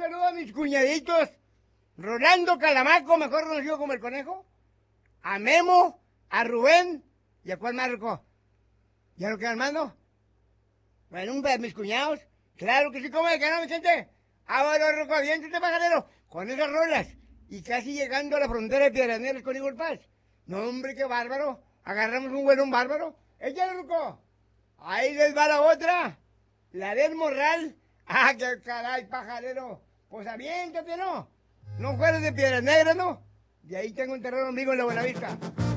saludo a mis cuñaditos. Rolando Calamaco, mejor conocido como el Conejo. A Memo, a Rubén. ¿Y a cuál más, Ruco? ¿Ya no quedan más, no? Bueno, mis cuñados. Claro que sí, ¿cómo de que no, Vicente? Bueno, Ruco, aviéntate, pajarero. Con esas rolas. Y casi llegando a la frontera de Piedras Negras con Igual Paz. No, hombre, qué bárbaro. Agarramos un güero, un bárbaro. Échale, Ruco. Ahí les va la otra. La del Morral. Ah, qué caray, pajarero. Pues aviéntate, ¿no? No fueres de Piedras Negras, ¿no? De ahí tengo un terreno amigo en la Buenavista.